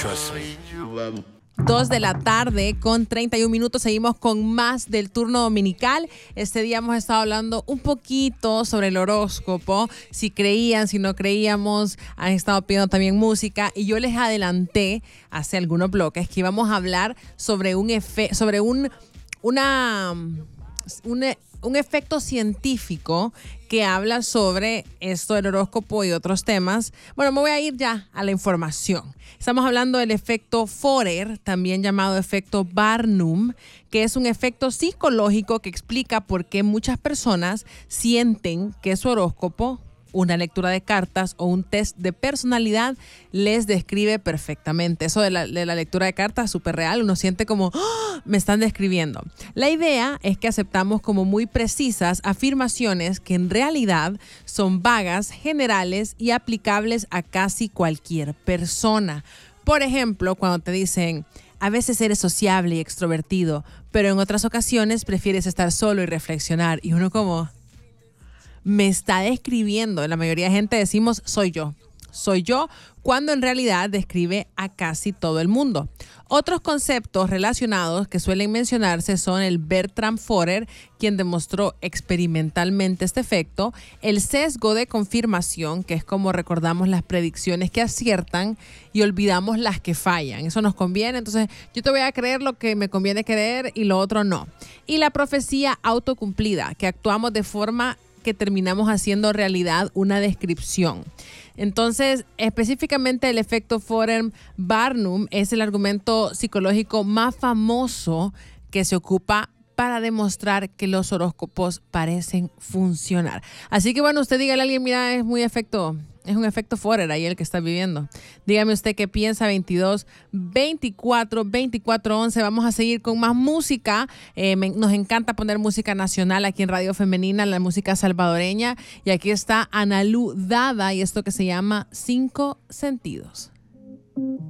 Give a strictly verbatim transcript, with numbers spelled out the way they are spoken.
Trust me. Vamos. Dos de la tarde con treinta y un minutos. Seguimos con más del turno dominical. Este día hemos estado hablando un poquito sobre el horóscopo. Si creían, si no creíamos. Han estado pidiendo también música. Y yo les adelanté hace algunos bloques que íbamos a hablar sobre un efe, sobre un, una, un, un efecto científico que habla sobre esto del horóscopo y otros temas. Bueno, me voy a ir ya a la información. Estamos hablando del efecto Forer, también llamado efecto Barnum, que es un efecto psicológico que explica por qué muchas personas sienten que su horóscopo, una lectura de cartas o un test de personalidad les describe perfectamente. Eso de la, de la lectura de cartas es súper real. Uno siente como, ¡oh!, me están describiendo. La idea es que aceptamos como muy precisas afirmaciones que en realidad son vagas, generales y aplicables a casi cualquier persona. Por ejemplo, cuando te dicen, a veces eres sociable y extrovertido, pero en otras ocasiones prefieres estar solo y reflexionar. Y uno como, me está describiendo. La mayoría de gente decimos, soy yo. Soy yo, cuando en realidad describe a casi todo el mundo. Otros conceptos relacionados que suelen mencionarse son el Bertram Forer, quien demostró experimentalmente este efecto, el sesgo de confirmación, que es como recordamos las predicciones que aciertan y olvidamos las que fallan. Eso nos conviene, entonces yo te voy a creer lo que me conviene creer y lo otro no. Y la profecía autocumplida, que actuamos de forma que terminamos haciendo realidad una descripción. Entonces, específicamente el efecto Forer-Barnum es el argumento psicológico más famoso que se ocupa para demostrar que los horóscopos parecen funcionar. Así que bueno, usted dígale a alguien, mira, es muy efecto, es un efecto Forer ahí el que está viviendo. Dígame usted qué piensa. Veintidós, veinticuatro, veinticuatro, once. Vamos a seguir con más música. Eh, me, nos encanta poner música nacional aquí en Radio Femenina, la música salvadoreña. Y aquí está Analu Dada y esto que se llama Cinco Sentidos.